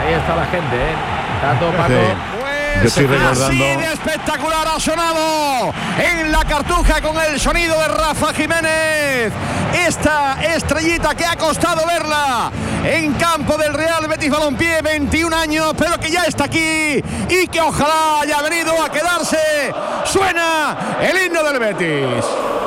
Ahí está la gente, Tato, Paco. Yo estoy recordando. Así de espectacular ha sonado en la Cartuja con el sonido de Rafa Jiménez. Esta estrellita que ha costado verla en campo del Real Betis Balompié, 21 años, pero que ya está aquí y que ojalá haya venido a quedarse. Suena el himno del Betis.